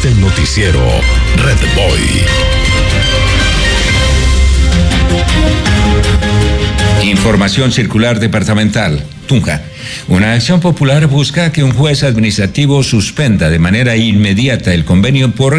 Este noticiero Red Boy. Información circular departamental. Tunja. Una acción popular busca que un juez administrativo suspenda de manera inmediata el convenio por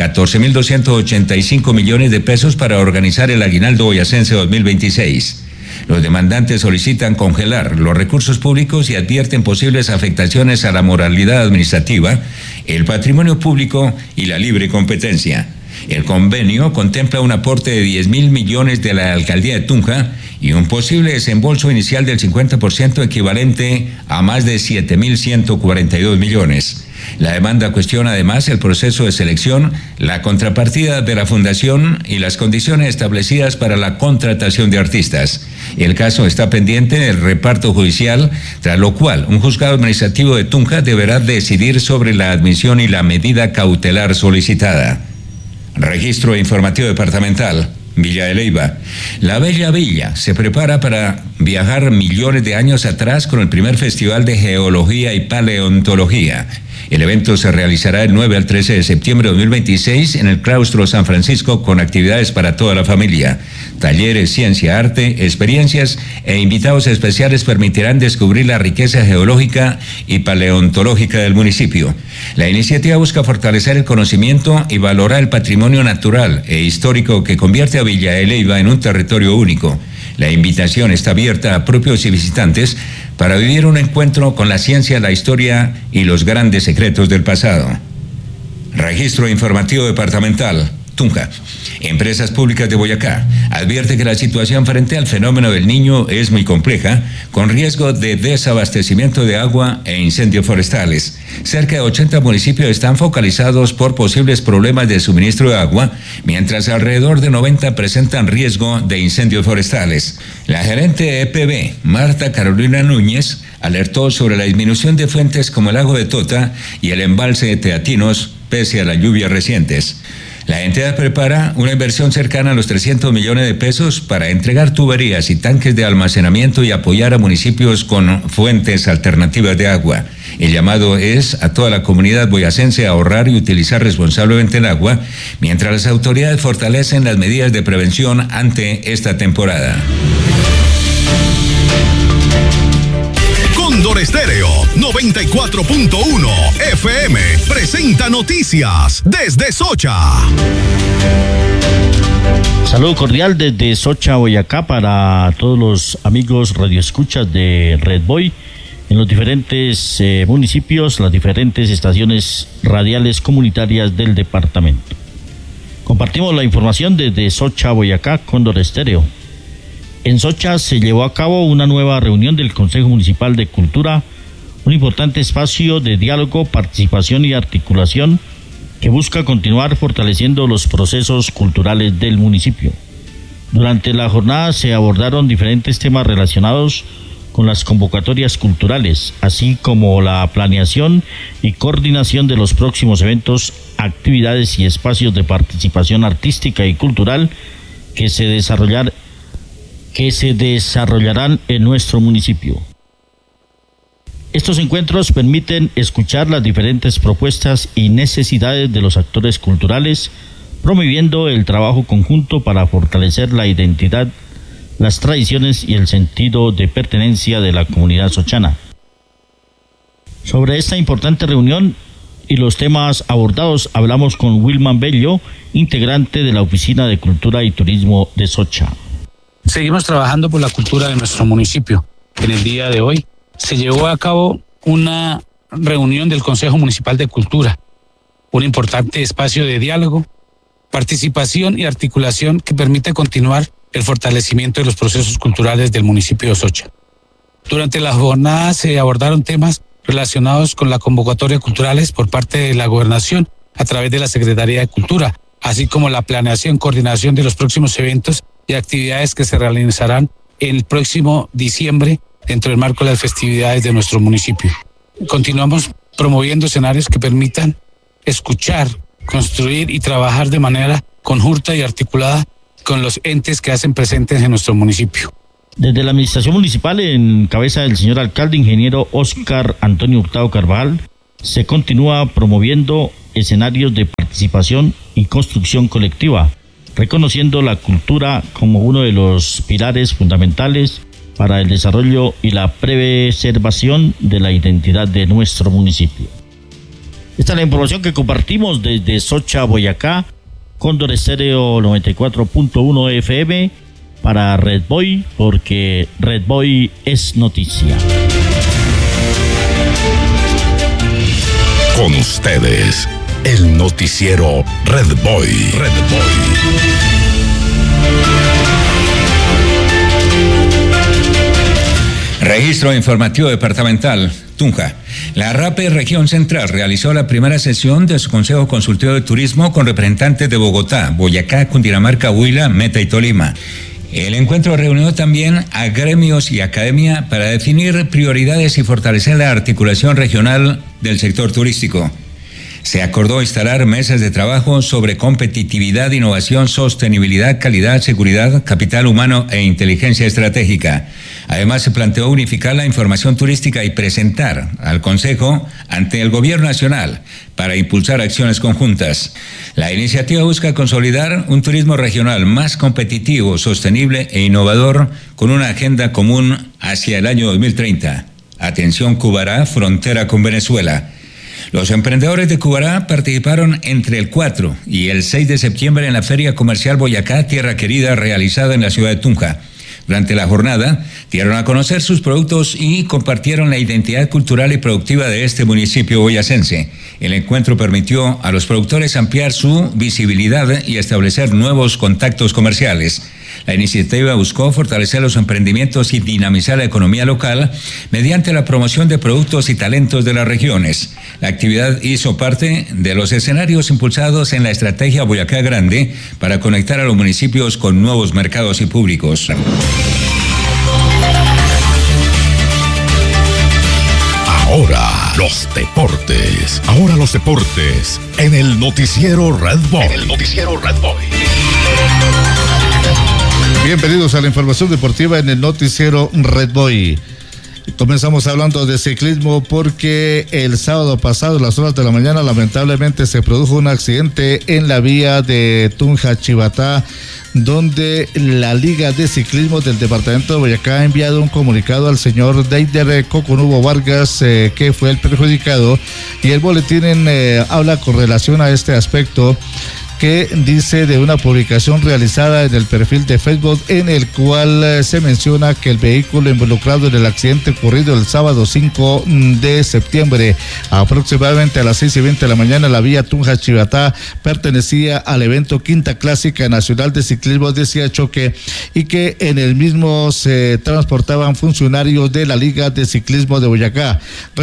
14.285 millones de pesos para organizar el aguinaldo boyacense 2026. Los demandantes solicitan congelar los recursos públicos y advierten posibles afectaciones a la moralidad administrativa, el patrimonio público y la libre competencia. El convenio contempla un aporte de 10.000 millones de la alcaldía de Tunja y un posible desembolso inicial del 50% equivalente a más de 7.142 millones. La demanda cuestiona además el proceso de selección, la contrapartida de la fundación y las condiciones establecidas para la contratación de artistas. El caso está pendiente del reparto judicial, tras lo cual un juzgado administrativo de Tunja deberá decidir sobre la admisión y la medida cautelar solicitada. Registro informativo departamental. Villa de Leyva. La Bella Villa se prepara para viajar millones de años atrás con el primer Festival de Geología y Paleontología. El evento se realizará el 9 al 13 de septiembre de 2026 en el Claustro San Francisco con actividades para toda la familia. Talleres, ciencia, arte, experiencias e invitados especiales permitirán descubrir la riqueza geológica y paleontológica del municipio. La iniciativa busca fortalecer el conocimiento y valorar el patrimonio natural e histórico que convierte a Villa de Leyva en un territorio único. La invitación está abierta a propios y visitantes para vivir un encuentro con la ciencia, la historia y los grandes secretos del pasado. Registro informativo departamental. Tunja. Empresas Públicas de Boyacá advierte que la situación frente al fenómeno del Niño es muy compleja, con riesgo de desabastecimiento de agua e incendios forestales. Cerca de 80 municipios están focalizados por posibles problemas de suministro de agua, mientras alrededor de 90 presentan riesgo de incendios forestales. La gerente de EPB, Marta Carolina Núñez, alertó sobre la disminución de fuentes como el lago de Tota y el embalse de Teatinos, pese a las lluvias recientes. La entidad prepara una inversión cercana a los 300 millones de pesos para entregar tuberías y tanques de almacenamiento y apoyar a municipios con fuentes alternativas de agua. El llamado es a toda la comunidad boyacense a ahorrar y utilizar responsablemente el agua, mientras las autoridades fortalecen las medidas de prevención ante esta temporada. Cóndor Estéreo 94.1 FM presenta noticias desde Socha. Saludo cordial desde Socha, Boyacá, para todos los amigos radioescuchas de Red Boy en los diferentes municipios, las diferentes estaciones radiales comunitarias del departamento. Compartimos la información desde Socha, Boyacá, Cóndor Estéreo. En Socha se llevó a cabo una nueva reunión del Consejo Municipal de Cultura, un importante espacio de diálogo, participación y articulación que busca continuar fortaleciendo los procesos culturales del municipio. Durante la jornada se abordaron diferentes temas relacionados con las convocatorias culturales, así como la planeación y coordinación de los próximos eventos, actividades y espacios de participación artística y cultural que se desarrollarán en nuestro municipio. Estos encuentros permiten escuchar las diferentes propuestas y necesidades de los actores culturales, promoviendo el trabajo conjunto para fortalecer la identidad, las tradiciones y el sentido de pertenencia de la comunidad sochana. Sobre esta importante reunión y los temas abordados hablamos con Wilman Bello, integrante de la Oficina de Cultura y Turismo de Socha. Seguimos trabajando por la cultura de nuestro municipio. En el día de hoy se llevó a cabo una reunión del Consejo Municipal de Cultura, un importante espacio de diálogo, participación y articulación que permite continuar el fortalecimiento de los procesos culturales del municipio de Socha. Durante la jornada se abordaron temas relacionados con la convocatoria culturales por parte de la Gobernación a través de la Secretaría de Cultura, así como la planeación, coordinación de los próximos eventos y actividades que se realizarán el próximo diciembre dentro del marco de las festividades de nuestro municipio. Continuamos promoviendo escenarios que permitan escuchar, construir y trabajar de manera conjunta y articulada con los entes que hacen presentes en nuestro municipio. Desde la administración municipal, en cabeza del señor alcalde ingeniero Óscar Antonio Hurtado Carvajal, se continúa promoviendo escenarios de participación y construcción colectiva, reconociendo la cultura como uno de los pilares fundamentales para el desarrollo y la preservación de la identidad de nuestro municipio. Esta es la información que compartimos desde Socha, Boyacá, Cóndor Estéreo 94.1 FM para Red Boy, porque Red Boy es noticia. Con ustedes, el noticiero Red Boy. Red Boy. Registro informativo departamental, Tunja. La RAPE Región Central realizó la primera sesión de su Consejo Consultivo de Turismo con representantes de Bogotá, Boyacá, Cundinamarca, Huila, Meta y Tolima. El encuentro reunió también a gremios y academia para definir prioridades y fortalecer la articulación regional del sector turístico. Se acordó instalar mesas de trabajo sobre competitividad, innovación, sostenibilidad, calidad, seguridad, capital humano e inteligencia estratégica. Además, se planteó unificar la información turística y presentar al Consejo ante el Gobierno Nacional para impulsar acciones conjuntas. La iniciativa busca consolidar un turismo regional más competitivo, sostenible e innovador con una agenda común hacia el año 2030. Atención Cubará, frontera con Venezuela. Los emprendedores de Cubará participaron entre el 4 y el 6 de septiembre en la Feria Comercial Boyacá, Tierra Querida, realizada en la ciudad de Tunja. Durante la jornada, dieron a conocer sus productos y compartieron la identidad cultural y productiva de este municipio boyacense. El encuentro permitió a los productores ampliar su visibilidad y establecer nuevos contactos comerciales. La iniciativa buscó fortalecer los emprendimientos y dinamizar la economía local mediante la promoción de productos y talentos de las regiones. La actividad hizo parte de los escenarios impulsados en la estrategia Boyacá Grande para conectar a los municipios con nuevos mercados y públicos. Ahora los deportes. En el noticiero Red Boy. Bienvenidos a la información deportiva en el noticiero Red Boy. Comenzamos hablando de ciclismo porque el sábado pasado, a las horas de la mañana, lamentablemente se produjo un accidente en la vía de Tunja-Chivatá, donde la Liga de Ciclismo del Departamento de Boyacá ha enviado un comunicado al señor Deider Coconubo Vargas, que fue el perjudicado, y el boletín habla con relación a este aspecto, que dice de una publicación realizada en el perfil de Facebook, en el cual se menciona que el vehículo involucrado en el accidente ocurrido el sábado 5 de septiembre aproximadamente a las 6:20 de la mañana en la vía Tunja-Chivatá pertenecía al evento Quinta Clásica Nacional de Ciclismo, decía Choque, y que en el mismo se transportaban funcionarios de la Liga de Ciclismo de Boyacá.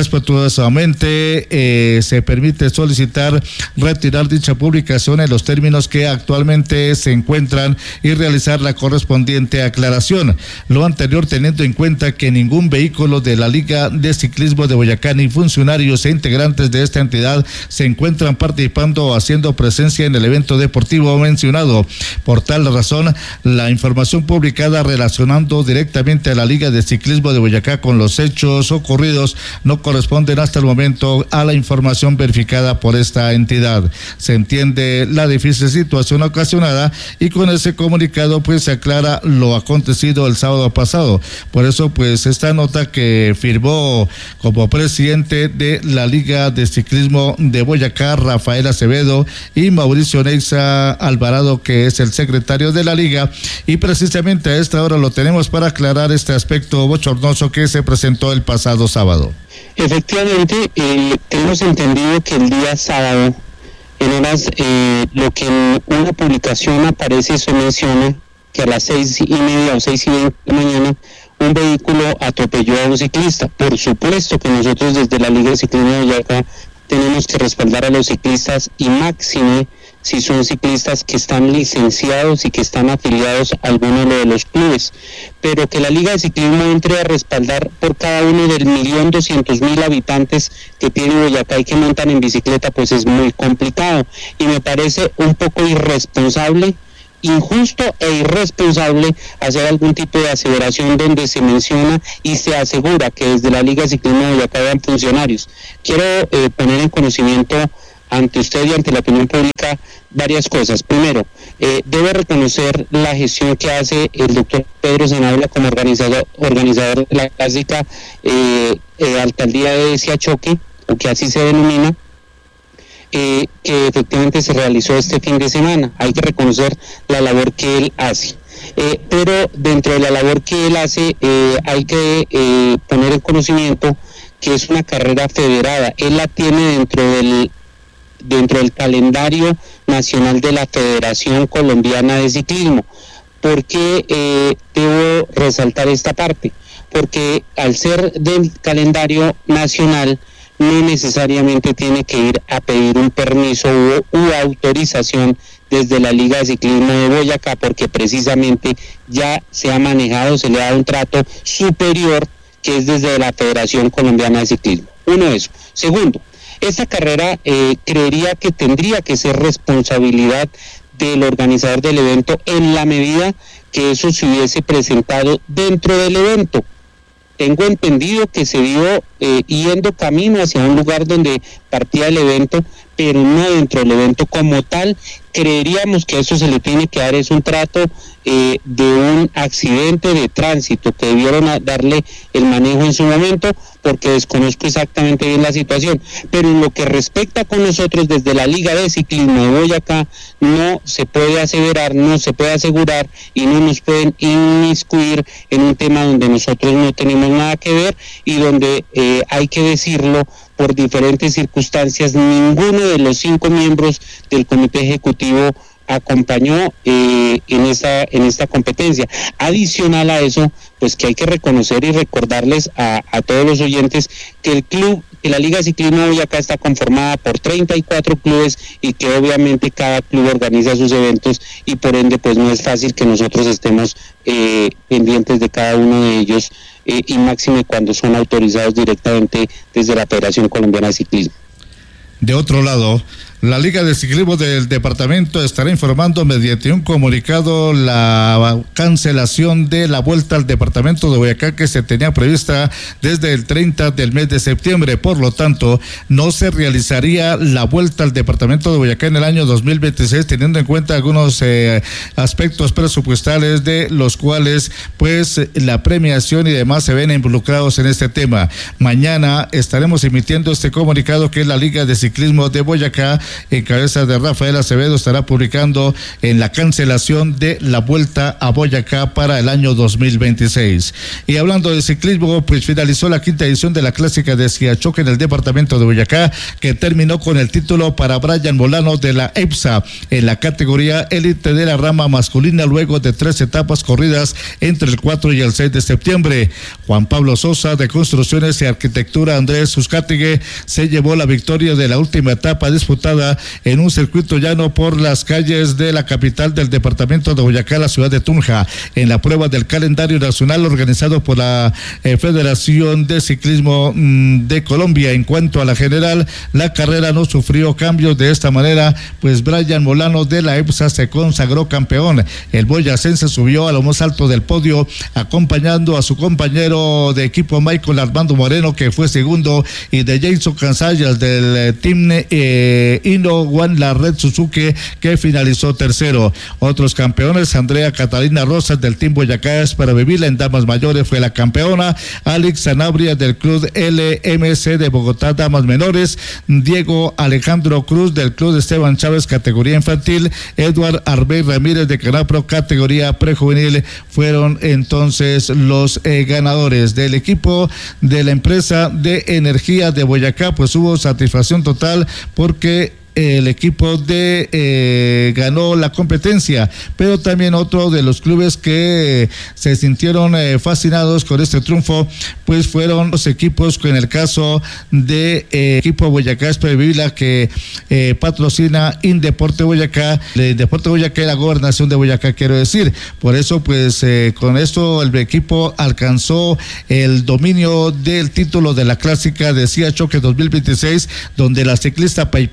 Respetuosamente se permite solicitar retirar dicha publicación en los términos que actualmente se encuentran y realizar la correspondiente aclaración. Lo anterior teniendo en cuenta que ningún vehículo de la Liga de Ciclismo de Boyacá ni funcionarios e integrantes de esta entidad se encuentran participando o haciendo presencia en el evento deportivo mencionado. Por tal razón, la información publicada relacionando directamente a la Liga de Ciclismo de Boyacá con los hechos ocurridos no corresponden hasta el momento a la información verificada por esta entidad. Se entiende la difícil situación ocasionada y con ese comunicado pues se aclara lo acontecido el sábado pasado. Por eso pues esta nota que firmó como presidente de la Liga de Ciclismo de Boyacá Rafael Acevedo y Mauricio Neixa Alvarado, que es el secretario de la Liga, y precisamente a esta hora lo tenemos para aclarar este aspecto bochornoso que se presentó el pasado sábado. Efectivamente, hemos entendido que el día sábado, en horas, lo que en una publicación aparece, se menciona que a las 6:30 o 6:20 de la mañana un vehículo atropelló a un ciclista. Por supuesto que nosotros desde la Liga de Ciclismo de Boyacá tenemos que respaldar a los ciclistas, y máxime si son ciclistas que están licenciados y que están afiliados a alguno de los clubes, pero que la Liga de Ciclismo entre a respaldar por cada uno del 1.200.000 habitantes que tiene Boyacá y que montan en bicicleta, pues es muy complicado, y me parece un poco irresponsable injusto e irresponsable hacer algún tipo de aseveración donde se menciona y se asegura que desde la Liga de Ciclismo de Boyacá hayan funcionarios. Quiero poner en conocimiento ante usted y ante la opinión pública varias cosas. Primero, debe reconocer la gestión que hace el doctor Pedro Zanabria como organizador de la clásica alcaldía de Siachoque, o que así se denomina, que efectivamente se realizó este fin de semana. Hay que reconocer la labor que él hace. Pero dentro de la labor que él hace hay que poner en conocimiento que es una carrera federada. Él la tiene dentro del calendario nacional de la Federación Colombiana de Ciclismo. ¿Por qué debo resaltar esta parte? Porque al ser del calendario nacional, no necesariamente tiene que ir a pedir un permiso u autorización desde la Liga de Ciclismo de Boyacá, porque precisamente ya se ha manejado, se le ha dado un trato superior, que es desde la Federación Colombiana de Ciclismo. Uno, eso. Segundo, esta carrera creería que tendría que ser responsabilidad del organizador del evento en la medida que eso se hubiese presentado dentro del evento. Tengo entendido que se dio yendo camino hacia un lugar donde partía el evento, pero no dentro del evento como tal. Creeríamos que eso se le tiene que dar, es un trato de un accidente de tránsito, que debieron darle el manejo en su momento, porque desconozco exactamente bien la situación. Pero en lo que respecta con nosotros desde la Liga de Ciclismo de Boyacá, no se puede aseverar, no se puede asegurar y no nos pueden inmiscuir en un tema donde nosotros no tenemos nada que ver y donde hay que decirlo, por diferentes circunstancias, ninguno de los 5 miembros del comité ejecutivo acompañó en esta competencia. Adicional a eso, pues que hay que reconocer y recordarles a todos los oyentes que el club, que la Liga de Ciclismo de Boyacá está conformada por 34 clubes y que obviamente cada club organiza sus eventos y por ende pues no es fácil que nosotros estemos pendientes de cada uno de ellos y máxime cuando son autorizados directamente desde la Federación Colombiana de Ciclismo. De otro lado, la Liga de Ciclismo del departamento estará informando mediante un comunicado la cancelación de la vuelta al departamento de Boyacá que se tenía prevista desde el 30 del mes de septiembre. Por lo tanto, no se realizaría la vuelta al departamento de Boyacá en el año 2026, teniendo en cuenta algunos aspectos presupuestales de los cuales pues la premiación y demás se ven involucrados en este tema. Mañana estaremos emitiendo este comunicado que la Liga de Ciclismo de Boyacá, en cabeza de Rafael Acevedo, estará publicando en la cancelación de la vuelta a Boyacá para el año 2026. Y hablando de ciclismo, pues finalizó la 5ª edición de la clásica de Siachoque en el departamento de Boyacá, que terminó con el título para Brian Molano de la EPSA en la categoría élite de la rama masculina, luego de 3 etapas corridas entre el 4 y el 6 de septiembre. Juan Pablo Sosa de Construcciones y Arquitectura Andrés Uzcategui se llevó la victoria de la última etapa disputada en un circuito llano por las calles de la capital del departamento de Boyacá, la ciudad de Tunja, en la prueba del calendario nacional organizado por la Federación de Ciclismo de Colombia. En cuanto a la general, la carrera no sufrió cambios. De esta manera, pues Brian Molano de la EPSA se consagró campeón. El boyacense subió a lo más alto del podio, acompañando a su compañero de equipo Michael Armando Moreno, que fue segundo, y de Jason Cansayas del Team Inno One, la Red Suzuki, que finalizó tercero. Otros campeones: Andrea Catalina Rosas del Team Boyacá para Vivirla en damas mayores fue la campeona, Alex Sanabria del Club LMC de Bogotá damas menores, Diego Alejandro Cruz del Club Esteban Chávez categoría infantil, Edward Arbey Ramírez de Canapro categoría prejuvenil fueron entonces los ganadores. Del equipo de la empresa de energía de Boyacá, pues hubo satisfacción total porque el equipo ganó la competencia, pero también otro de los clubes que se sintieron fascinados con este triunfo, pues fueron los equipos, en el caso de equipo Boyacá Vivila, que patrocina Indeporte Boyacá, Deporte Boyacá y la Gobernación de Boyacá, quiero decir. Por eso, pues con esto el equipo alcanzó el dominio del título de la clásica de Siachoque 2026, donde la ciclista paipana Cata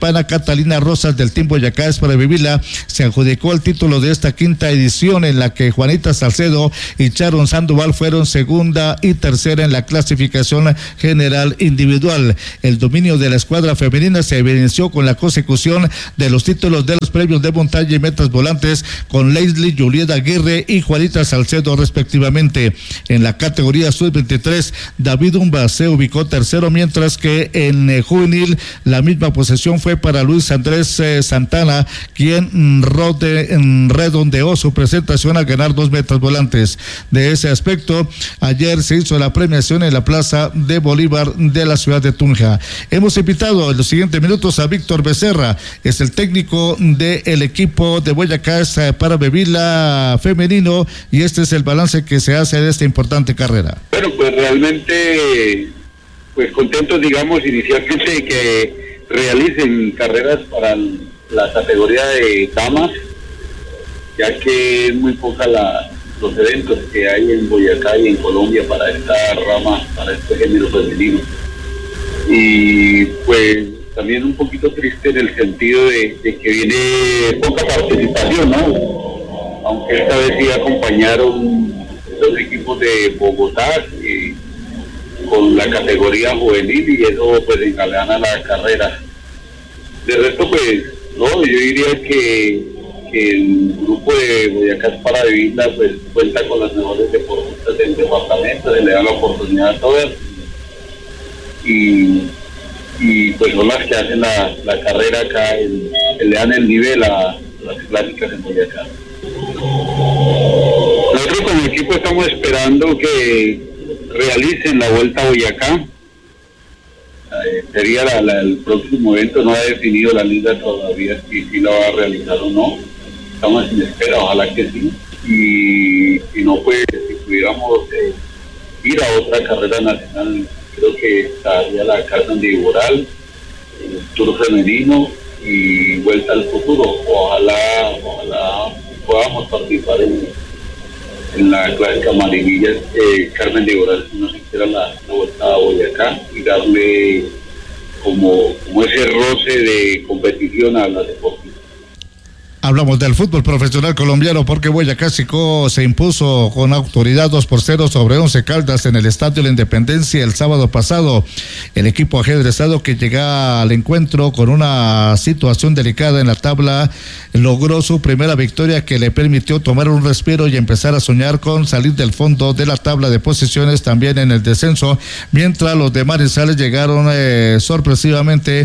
Catalina Rosas del Team Boyacá es para vivirla, se adjudicó el título de esta quinta edición, en la que Juanita Salcedo y Sharon Sandoval fueron segunda y tercera en la clasificación general individual. El dominio de la escuadra femenina se evidenció con la consecución de los títulos de los premios de montaña y metas volantes, con Leslie Julieta Aguirre y Juanita Salcedo respectivamente. En la categoría sub-23, David Umba se ubicó tercero, mientras que en juvenil la misma posesión fue para Luis Andrés Santana, quien redondeó su presentación al ganar 2 metas volantes. De ese aspecto, ayer se hizo la premiación en la Plaza de Bolívar de la ciudad de Tunja. Hemos invitado en los siguientes minutos a Víctor Becerra, es el técnico del equipo de Boyacá para Bebila femenino, y este es el balance que se hace de esta importante carrera. Bueno, pues realmente pues contentos, digamos, inicialmente de que realicen carreras para la categoría de damas, ya que es muy poca los eventos que hay en Boyacá y en Colombia para esta rama, para este género femenino. Y pues también un poquito triste en el sentido de que viene poca participación, ¿no? Aunque esta vez sí acompañaron los equipos de Bogotá con la categoría juvenil, y eso pues engalana la carrera. De resto pues no, yo diría que el grupo de Boyacá para Vivirla pues cuenta con las mejores deportistas del departamento, se le da la oportunidad a todas, y pues son las que hacen la carrera acá, le dan el nivel a las clásicas en Boyacá. Nosotros como equipo estamos esperando que realicen la Vuelta a Boyacá. Sería el próximo evento, no ha definido la liga todavía si la va a realizar o no. Estamos en espera, ojalá que sí. Y si no, pues si pudiéramos ir a otra carrera nacional, creo que estaría la Carmen de Iboral, el Tour femenino y Vuelta al Futuro. Ojalá podamos participar en la clásica Marinilla, Carmen de Iboral, si no se quiera la Vuelta a Boyacá, y darle como ese roce de competición a la deportiva. Hablamos del fútbol profesional colombiano, porque Boyacá Chicó se impuso con autoridad 2-0 sobre Once Caldas en el Estadio La Independencia el sábado pasado. El equipo ajedrezado, que llega al encuentro con una situación delicada en la tabla, logró su primera victoria, que le permitió tomar un respiro y empezar a soñar con salir del fondo de la tabla de posiciones, también en el descenso, mientras los de Manizales llegaron sorpresivamente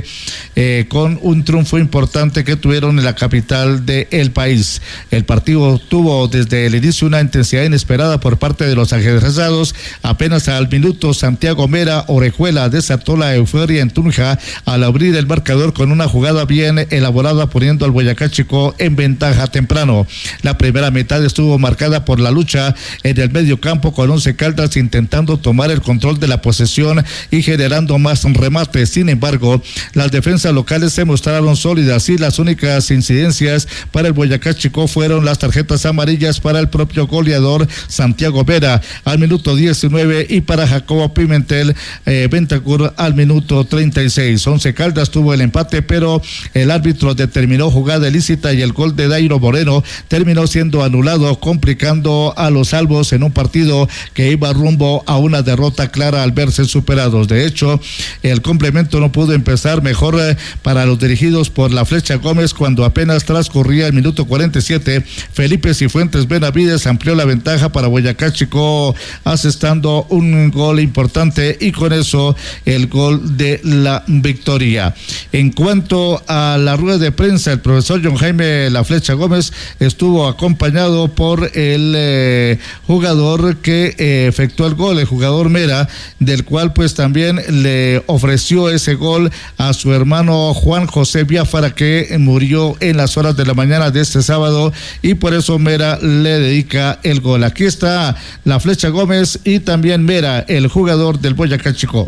con un triunfo importante que tuvieron en la capital del país. El partido tuvo desde el inicio una intensidad inesperada por parte de los ajedrezados. Apenas al minuto, Santiago Mera Orejuela desató la euforia en Tunja al abrir el marcador con una jugada bien elaborada, poniendo al Boyacá Chicó en ventaja temprano. La primera mitad estuvo marcada por la lucha en el medio campo, con Once Caldas intentando tomar el control de la posesión y generando más remates. Sin embargo, las defensas locales se mostraron sólidas, y las únicas incidencias para el Boyacá Chicó fueron las tarjetas amarillas para el propio goleador Santiago Vera al minuto 19 y para Jacobo Pimentel Bentancur al minuto 36. Once Caldas tuvo el empate, pero el árbitro determinó jugada ilícita, y el gol de Dairo Moreno terminó siendo anulado, complicando a los salvos en un partido que iba rumbo a una derrota clara al verse superados. De hecho, el complemento no pudo empezar mejor para los dirigidos por la Flecha Gómez, cuando apenas transcurría el minuto 47, Felipe Cifuentes Benavides amplió la ventaja para Boyacá Chicó, asestando un gol importante, y con eso el gol de la victoria. En cuanto a la rueda de prensa, el profesor John Jaime La Flecha Gómez estuvo acompañado por el jugador que efectuó el gol, el jugador Mera, del cual pues también le ofreció ese gol a su hermano Juan José Biafara, que murió en las horas de la mañana de este sábado, y por eso Mera le dedica el gol. Aquí está La Flecha Gómez y también Mera, el jugador del Boyacá Chicó.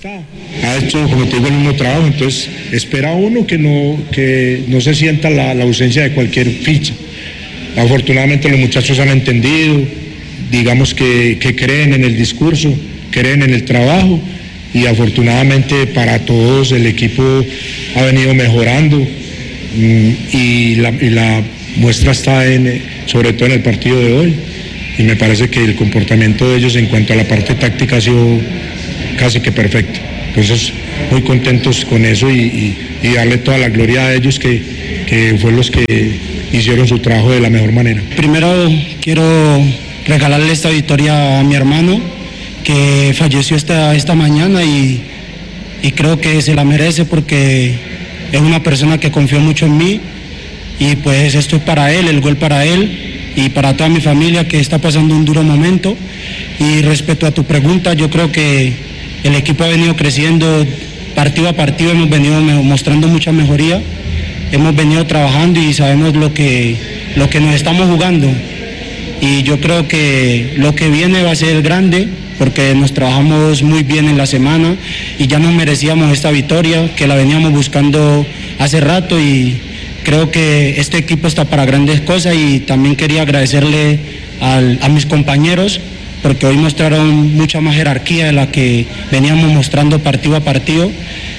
Ha hecho, como te digo, el mismo trabajo, entonces espera uno que no se sienta la ausencia de cualquier ficha. Afortunadamente los muchachos han entendido, digamos que creen en el discurso, creen en el trabajo, y afortunadamente para todos el equipo ha venido mejorando. y la muestra está sobre todo en el partido de hoy, y me parece que el comportamiento de ellos en cuanto a la parte táctica ha sido casi que perfecto. Entonces, muy contentos con eso y darle toda la gloria a ellos que fueron los que hicieron su trabajo de la mejor manera. Primero quiero regalarle esta victoria a mi hermano que falleció esta mañana y creo que se la merece porque es una persona que confió mucho en mí y pues esto es para él, el gol para él y para toda mi familia que está pasando un duro momento. Y respecto a tu pregunta, yo creo que el equipo ha venido creciendo partido a partido, hemos venido mostrando mucha mejoría, hemos venido trabajando y sabemos lo que nos estamos jugando. Y yo creo que lo que viene va a ser grande porque nos trabajamos muy bien en la semana y ya nos merecíamos esta victoria que la veníamos buscando hace rato y creo que este equipo está para grandes cosas y también quería agradecerle a mis compañeros porque hoy mostraron mucha más jerarquía de la que veníamos mostrando partido a partido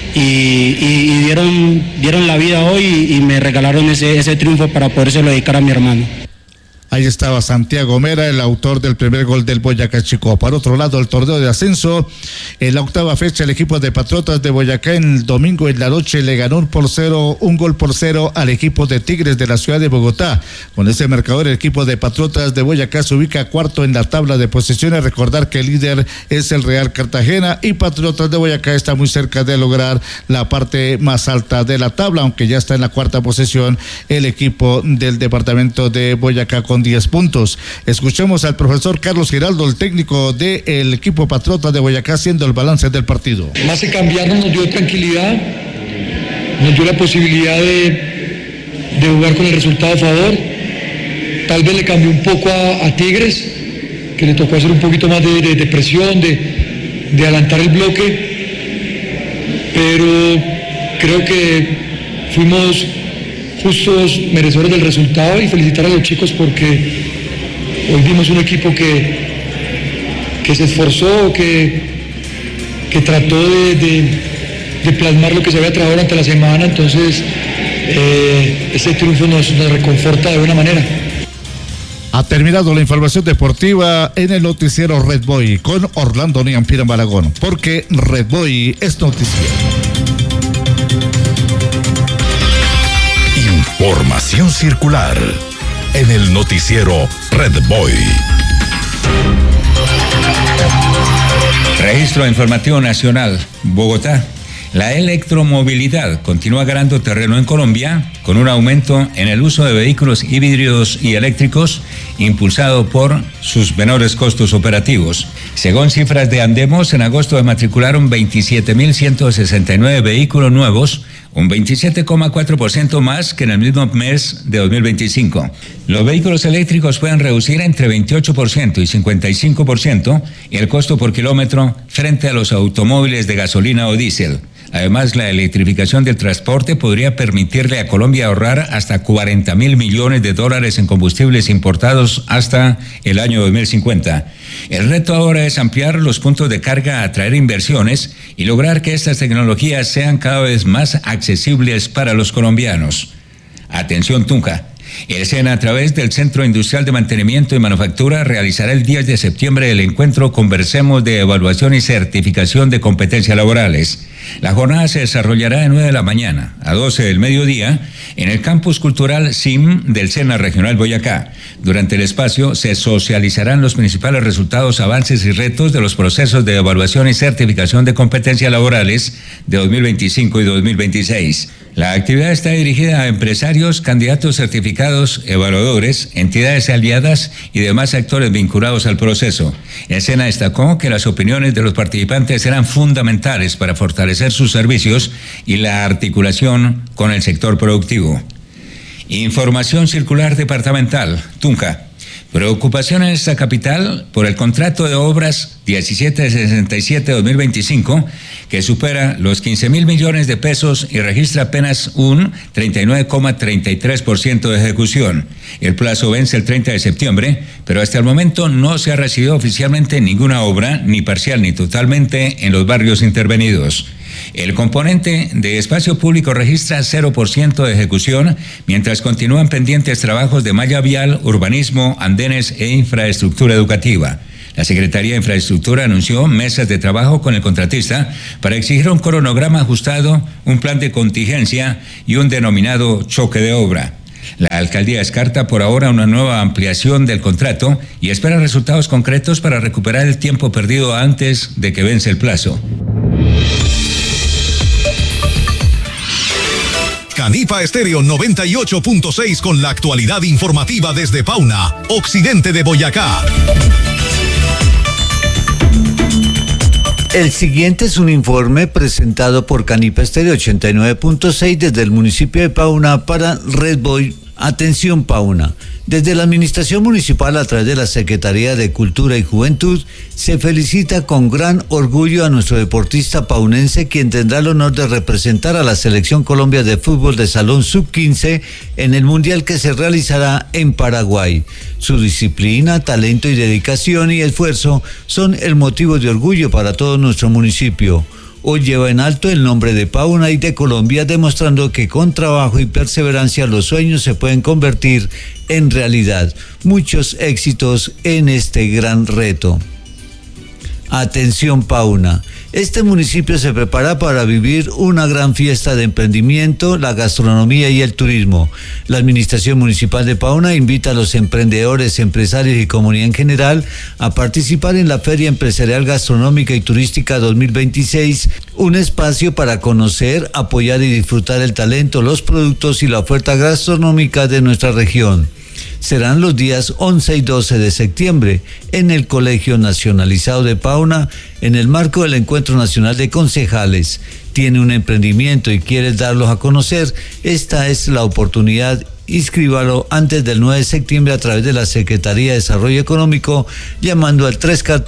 y dieron la vida hoy y me regalaron ese triunfo para podérselo dedicar a mi hermano. Ahí estaba Santiago Mera, el autor del primer gol del Boyacá Chico. Por otro lado, el torneo de ascenso, en la octava fecha, el equipo de Patriotas de Boyacá el domingo en la noche le ganó un gol por cero al equipo de Tigres de la ciudad de Bogotá. Con ese marcador, el equipo de Patriotas de Boyacá se ubica cuarto en la tabla de posiciones. Recordar que el líder es el Real Cartagena y Patriotas de Boyacá está muy cerca de lograr la parte más alta de la tabla, aunque ya está en la cuarta posición el equipo del departamento de Boyacá con 10 puntos. Escuchemos al profesor Carlos Giraldo, el técnico del equipo Patriotas de Boyacá, haciendo el balance del partido. Más que cambiarnos, nos dio tranquilidad, nos dio la posibilidad de jugar con el resultado a favor. Tal vez le cambió un poco a Tigres, que le tocó hacer un poquito más de presión, de adelantar el bloque, pero creo que fuimos justos merecedores del resultado y felicitar a los chicos porque hoy vimos un equipo que se esforzó, que trató de plasmar lo que se había trabajado durante la semana, entonces ese triunfo nos reconforta de buena manera. Ha terminado la información deportiva en el noticiero Red Boy con Orlando Niampira Malagón, porque Red Boy es noticiero. Información circular en el noticiero Red Boy. Registro informativo nacional, Bogotá. La electromovilidad continúa ganando terreno en Colombia con un aumento en el uso de vehículos híbridos y eléctricos impulsado por sus menores costos operativos. Según cifras de Andemos, en agosto se matricularon 27.169 vehículos nuevos, un 27,4% más que en el mismo mes de 2025. Los vehículos eléctricos pueden reducir entre 28% y 55% el costo por kilómetro frente a los automóviles de gasolina o diésel. Además, la electrificación del transporte podría permitirle a Colombia ahorrar hasta $40.000 millones en combustibles importados hasta el año 2050. El reto ahora es ampliar los puntos de carga, atraer inversiones y lograr que estas tecnologías sean cada vez más accesibles para los colombianos. Atención, Tunja. El SENA, a través del Centro Industrial de Mantenimiento y Manufactura, realizará el 10 de septiembre el encuentro Conversemos de Evaluación y Certificación de Competencias Laborales. La jornada se desarrollará de 9 de la mañana a 12 del mediodía en el Campus Cultural SIM del SENA Regional Boyacá. Durante el espacio se socializarán los principales resultados, avances y retos de los procesos de evaluación y certificación de competencias laborales de 2025 y 2026. La actividad está dirigida a empresarios, candidatos certificados, evaluadores, entidades aliadas y demás actores vinculados al proceso. El SENA destacó que las opiniones de los participantes serán fundamentales para fortalecer sus servicios y la articulación con el sector productivo. Información circular departamental, Tunja. Preocupación en esta capital por el contrato de obras 1767-2025 que supera los 15.000 millones de pesos y registra apenas un 39,33% de ejecución. El plazo vence el 30 de septiembre, pero hasta el momento no se ha recibido oficialmente ninguna obra, ni parcial ni totalmente, en los barrios intervenidos. El componente de espacio público registra 0% de ejecución, mientras continúan pendientes trabajos de malla vial, urbanismo, andenes e infraestructura educativa. La Secretaría de Infraestructura anunció mesas de trabajo con el contratista para exigir un cronograma ajustado, un plan de contingencia y un denominado choque de obra. La alcaldía descarta por ahora una nueva ampliación del contrato y espera resultados concretos para recuperar el tiempo perdido antes de que vence el plazo. Canipa Estéreo 98.6 con la actualidad informativa desde Pauna, occidente de Boyacá. El siguiente es un informe presentado por Canipa Estéreo 89.6 desde el municipio de Pauna para Red Boy. Atención Pauna. Desde la Administración Municipal a través de la Secretaría de Cultura y Juventud se felicita con gran orgullo a nuestro deportista paunense, quien tendrá el honor de representar a la Selección Colombia de Fútbol de Salón Sub-15 en el Mundial que se realizará en Paraguay. Su disciplina, talento y dedicación y esfuerzo son el motivo de orgullo para todo nuestro municipio. Hoy lleva en alto el nombre de Pauna y de Colombia, demostrando que con trabajo y perseverancia los sueños se pueden convertir en realidad. Muchos éxitos en este gran reto. Atención Pauna. Este municipio se prepara para vivir una gran fiesta de emprendimiento, la gastronomía y el turismo. La Administración Municipal de Pauna invita a los emprendedores, empresarios y comunidad en general a participar en la Feria Empresarial Gastronómica y Turística 2026, un espacio para conocer, apoyar y disfrutar el talento, los productos y la oferta gastronómica de nuestra región. Serán los días 11 y 12 de septiembre en el Colegio Nacionalizado de Pauna, en el marco del Encuentro Nacional de Concejales. Tiene un emprendimiento y quieres darlos a conocer, esta es la oportunidad. Inscríbalo antes del 9 de septiembre a través de la Secretaría de Desarrollo Económico llamando al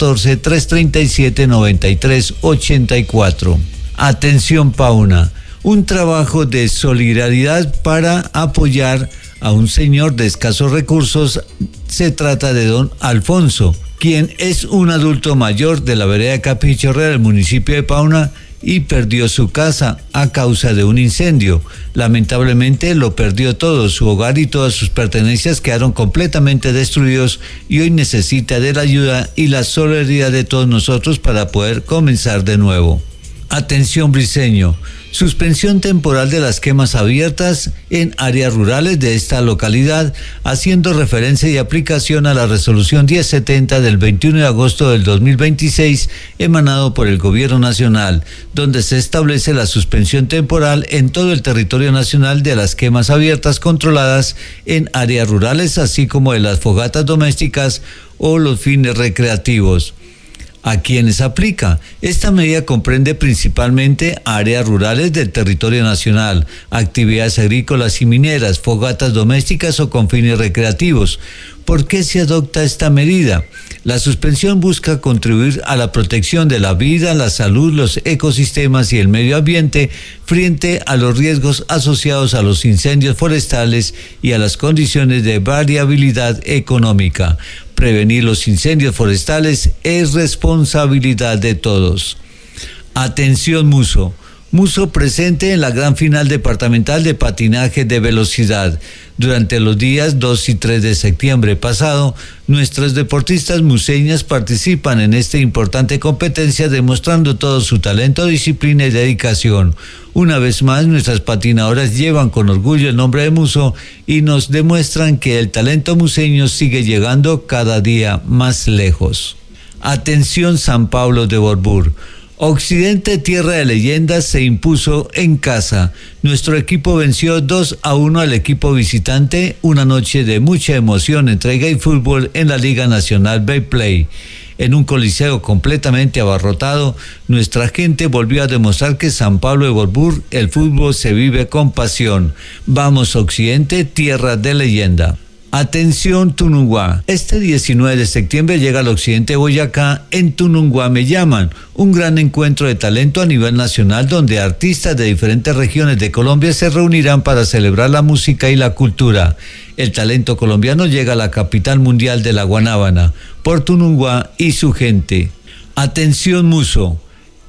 314-337-9384. Atención Pauna, un trabajo de solidaridad para apoyar a un señor de escasos recursos. Se trata de don Alfonso, quien es un adulto mayor de la vereda de Capichorrea del municipio de Pauna y perdió su casa a causa de un incendio. Lamentablemente lo perdió todo, su hogar y todas sus pertenencias quedaron completamente destruidos y hoy necesita de la ayuda y la solidaridad de todos nosotros para poder comenzar de nuevo. Atención Briceño. Suspensión temporal de las quemas abiertas en áreas rurales de esta localidad, haciendo referencia y aplicación a la resolución 1070 del 21 de agosto del 2026, emanado por el Gobierno Nacional, donde se establece la suspensión temporal en todo el territorio nacional de las quemas abiertas controladas en áreas rurales, así como de las fogatas domésticas o los fines recreativos. ¿A quiénes aplica? Esta medida comprende principalmente áreas rurales del territorio nacional, actividades agrícolas y mineras, fogatas domésticas o con fines recreativos. ¿Por qué se adopta esta medida? La suspensión busca contribuir a la protección de la vida, la salud, los ecosistemas y el medio ambiente frente a los riesgos asociados a los incendios forestales y a las condiciones de variabilidad económica. Prevenir los incendios forestales es responsabilidad de todos. Atención Muso. Muso presente en la gran final departamental de patinaje de velocidad. Durante los días 2 y 3 de septiembre pasado, nuestras deportistas museñas participan en esta importante competencia demostrando todo su talento, disciplina y dedicación. Una vez más, nuestras patinadoras llevan con orgullo el nombre de Muso y nos demuestran que el talento museño sigue llegando cada día más lejos. Atención San Pablo de Borbur. Occidente, tierra de leyendas, se impuso en casa. Nuestro equipo venció 2-1 al equipo visitante, una noche de mucha emoción, entrega y fútbol en la Liga Nacional Betplay. En un coliseo completamente abarrotado, nuestra gente volvió a demostrar que San Pablo de Borbur, el fútbol se vive con pasión. Vamos Occidente, tierra de leyenda. Atención Tununguá. Este 19 de septiembre llega al occidente de Boyacá. En Tununguá Me Llaman, un gran encuentro de talento a nivel nacional donde artistas de diferentes regiones de Colombia se reunirán para celebrar la música y la cultura. El talento colombiano llega a la capital mundial de la Guanábana, por Tununguá y su gente. Atención Muso.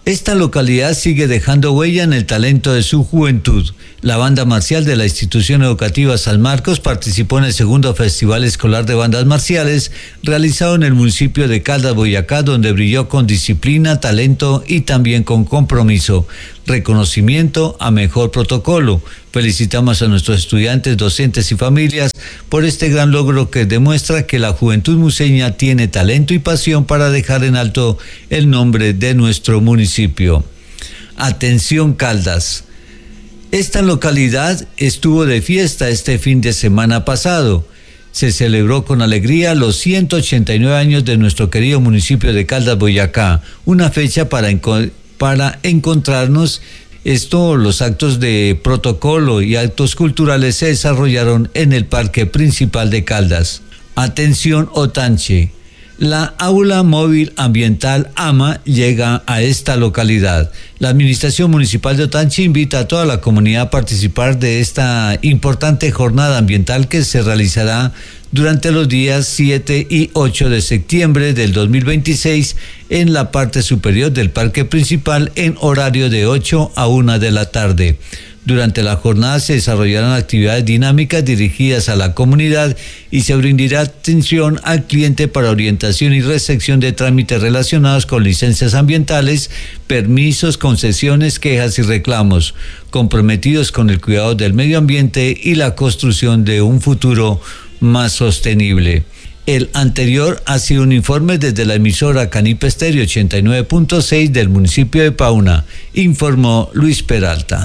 Esta localidad sigue dejando huella en el talento de su juventud. La banda marcial de la institución educativa San Marcos participó en el segundo Festival Escolar de Bandas Marciales realizado en el municipio de Caldas, Boyacá, donde brilló con disciplina, talento y también con compromiso. Reconocimiento a mejor protocolo. Felicitamos a nuestros estudiantes, docentes y familias por este gran logro que demuestra que la juventud museña tiene talento y pasión para dejar en alto el nombre de nuestro municipio. Atención Caldas. Esta localidad estuvo de fiesta este fin de semana pasado. Se celebró con alegría los 189 años de nuestro querido municipio de Caldas, Boyacá, una fecha para encontrarnos. Los actos de protocolo y actos culturales se desarrollaron en el Parque Principal de Caldas. Atención Otanche. La Aula Móvil Ambiental AMA llega a esta localidad. La Administración Municipal de Otanche invita a toda la comunidad a participar de esta importante jornada ambiental que se realizará durante los días 7 y 8 de septiembre del 2026 en la parte superior del Parque Principal en horario de 8 a 1 de la tarde. Durante la jornada se desarrollarán actividades dinámicas dirigidas a la comunidad y se brindará atención al cliente para orientación y recepción de trámites relacionados con licencias ambientales, permisos, concesiones, quejas y reclamos, comprometidos con el cuidado del medio ambiente y la construcción de un futuro más sostenible. El anterior ha sido un informe desde la emisora Canipe Estéreo 89.6 del municipio de Pauna, informó Luis Peralta.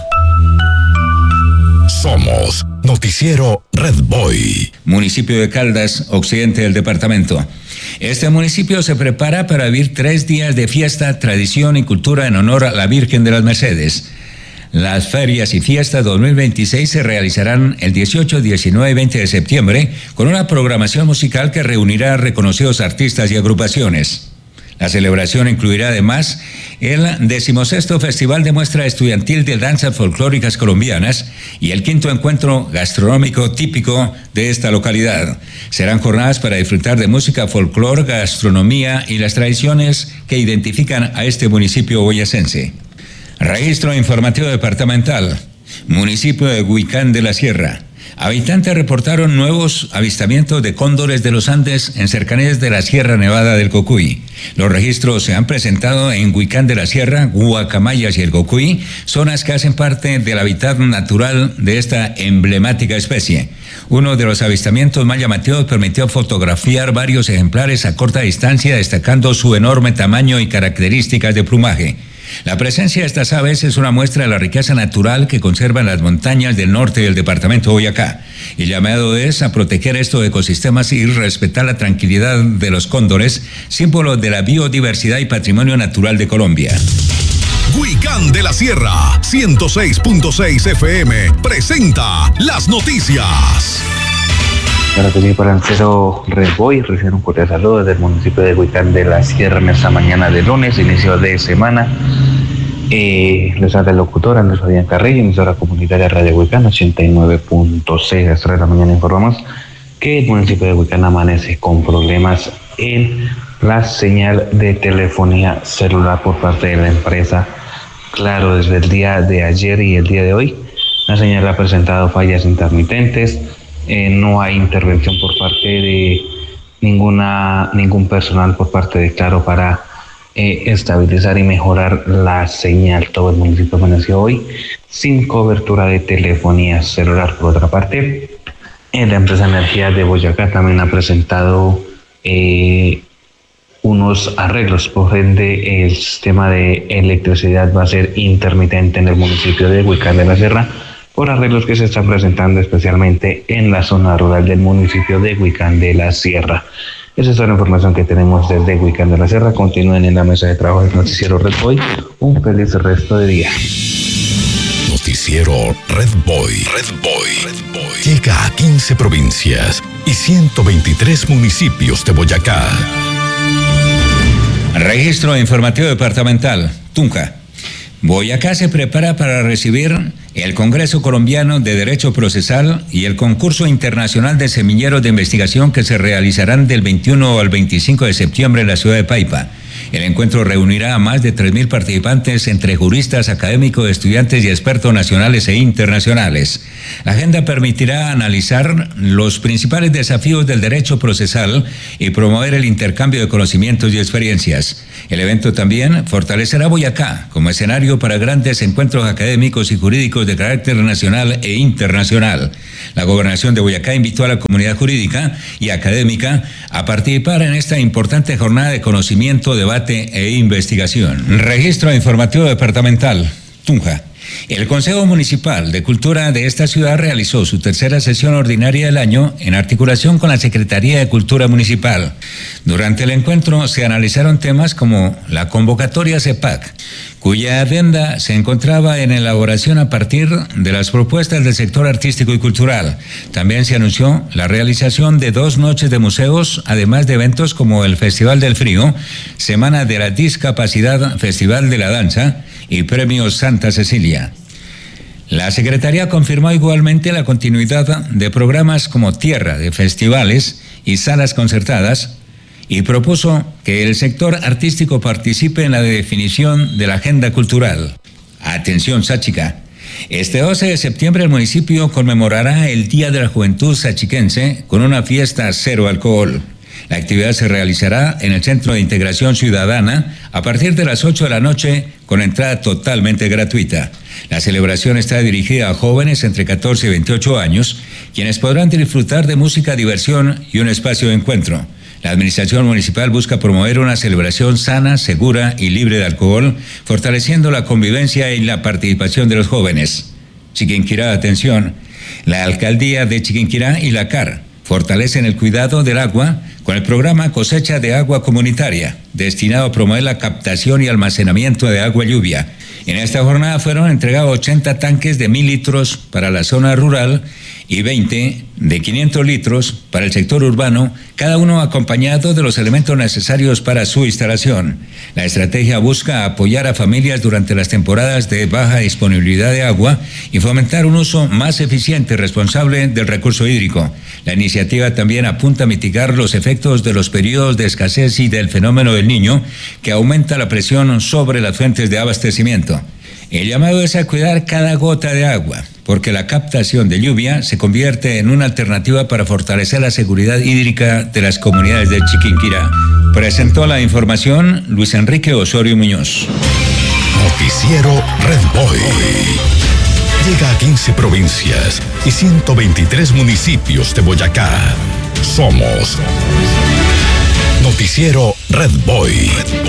Somos Noticiero Red Boy. Municipio de Caldas, occidente del departamento. Este municipio se prepara para vivir 3 días de fiesta, tradición y cultura en honor a la Virgen de las Mercedes. Las ferias y fiestas 2026 se realizarán el 18, 19 y 20 de septiembre con una programación musical que reunirá a reconocidos artistas y agrupaciones. La celebración incluirá además el 16º Festival de Muestra Estudiantil de Danzas Folclóricas Colombianas y el 5º Encuentro Gastronómico Típico de esta localidad. Serán jornadas para disfrutar de música, folclor, gastronomía y las tradiciones que identifican a este municipio boyacense. Registro informativo departamental. Municipio de Huicán de la Sierra. Habitantes reportaron nuevos avistamientos de cóndores de los Andes en cercanías de la Sierra Nevada del Cocuy. Los registros se han presentado en Huicán de la Sierra, Guacamayas y el Cocuy, zonas que hacen parte del hábitat natural de esta emblemática especie. Uno de los avistamientos más llamativos permitió fotografiar varios ejemplares a corta distancia, destacando su enorme tamaño y características de plumaje. La presencia de estas aves es una muestra de la riqueza natural que conservan las montañas del norte del departamento de Boyacá. El llamado es a proteger estos ecosistemas y respetar la tranquilidad de los cóndores, símbolo de la biodiversidad y patrimonio natural de Colombia. Huicán de la Sierra, 106.6 FM, presenta las noticias. Claro que sí, para el Cero Red Boy, recién un cordial saludo desde el municipio de Huicán de la Sierra en esta mañana de lunes, inicio de semana. Les habla el locutor Andrés Fabián Carrillo, emisora comunitaria Radio Huicán 89.6. A esta hora de la mañana informamos que el municipio de Huicán amanece con problemas en la señal de telefonía celular por parte de la empresa Claro. Desde el día de ayer y el día de hoy, la señal ha presentado fallas intermitentes. No hay intervención por parte de ningún personal por parte de Claro para estabilizar y mejorar la señal. Todo el municipio amaneció hoy sin cobertura de telefonía celular. Por otra parte, la empresa Energía de Boyacá también ha presentado unos arreglos, por ende el sistema de electricidad va a ser intermitente en el municipio de Huicán de la Sierra, por arreglos que se están presentando especialmente en la zona rural del municipio de Huicán de la Sierra. Esa es toda la información que tenemos desde Huicán de la Sierra. Continúen en la mesa de trabajo del Noticiero Red Boy. Un feliz resto de día. Noticiero Red Boy. Red Boy. Red Boy. Llega a 15 provincias y 123 municipios de Boyacá. Registro informativo departamental. Tunja. Boyacá se prepara para recibir el Congreso Colombiano de Derecho Procesal y el concurso internacional de semilleros de investigación que se realizarán del 21 al 25 de septiembre en la ciudad de Paipa. El encuentro reunirá a más de 3.000 participantes entre juristas, académicos, estudiantes y expertos nacionales e internacionales. La agenda permitirá analizar los principales desafíos del derecho procesal y promover el intercambio de conocimientos y experiencias. El evento también fortalecerá Boyacá como escenario para grandes encuentros académicos y jurídicos de carácter nacional e internacional. La Gobernación de Boyacá invitó a la comunidad jurídica y académica a participar en esta importante jornada de conocimiento, debate e investigación. Registro informativo departamental, Tunja. El Consejo Municipal de Cultura de esta ciudad realizó su tercera sesión ordinaria del año en articulación con la Secretaría de Cultura Municipal. Durante el encuentro se analizaron temas como la convocatoria CEPAC, cuya adenda se encontraba en elaboración a partir de las propuestas del sector artístico y cultural. También se anunció la realización de 2 noches de museos, además de eventos como el Festival del Frío, Semana de la Discapacidad, Festival de la Danza y Premios Santa Cecilia. La Secretaría confirmó igualmente la continuidad de programas como Tierra de festivales y salas concertadas y propuso que el sector artístico participe en la definición de la agenda cultural. Atención, Sáchica. Este 12 de septiembre el municipio conmemorará el Día de la Juventud Sachiquense con una fiesta cero alcohol. La actividad se realizará en el Centro de Integración Ciudadana a partir de las 8 de la noche con entrada totalmente gratuita. La celebración está dirigida a jóvenes entre 14 y 28 años, quienes podrán disfrutar de música, diversión y un espacio de encuentro. La administración municipal busca promover una celebración sana, segura y libre de alcohol, fortaleciendo la convivencia y la participación de los jóvenes. Chiquinquirá, atención. La alcaldía de Chiquinquirá y la CAR fortalecen el cuidado del agua con el programa Cosecha de Agua Comunitaria, destinado a promover la captación y almacenamiento de agua lluvia. En esta jornada fueron entregados 80 tanques de 1.000 litros para la zona rural y 20 de 500 litros para el sector urbano, cada uno acompañado de los elementos necesarios para su instalación. La estrategia busca apoyar a familias durante las temporadas de baja disponibilidad de agua y fomentar un uso más eficiente y responsable del recurso hídrico. La iniciativa también apunta a mitigar los efectos de los periodos de escasez y del fenómeno del Niño, que aumenta la presión sobre las fuentes de abastecimiento. El llamado es a cuidar cada gota de agua, porque la captación de lluvia se convierte en una alternativa para fortalecer la seguridad hídrica de las comunidades de Chiquinquirá. Presentó la información Luis Enrique Osorio Muñoz. Noticiero Red Boy. Llega a 15 provincias y 123 municipios de Boyacá. Somos Noticiero Red Boy.